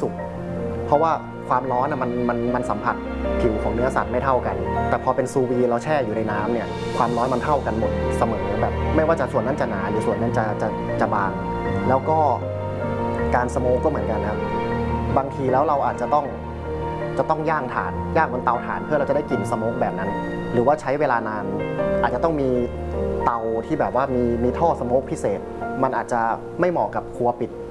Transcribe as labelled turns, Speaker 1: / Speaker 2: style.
Speaker 1: สุกเพราะว่าความร้อนมันสัมผัสผิวของเนื้อสัตว์ไม่เท่ากันแต่พอเป็นซูวีเราแช่อยู่ในน้ำเนี่ยความร้อนมันเท่ากันหมดเสมอแบบไม่ว่าจะส่วนนั้นจะหนาหรือส่วนนั้นจะบางแล้วก็การสโมกก็เหมือนกันครับบางทีแล้วเราอาจจะต้องย่างถ่านย่างบนเตาถ่านเพื่อเราจะได้กลิ่นสโมกแบบนั้นหรือว่าใช้เวลานานอาจจะต้องมีเตาที่แบบว่ามีท่อสโมกพิเศษมันอาจจะไม่เหมาะกับครัวปิด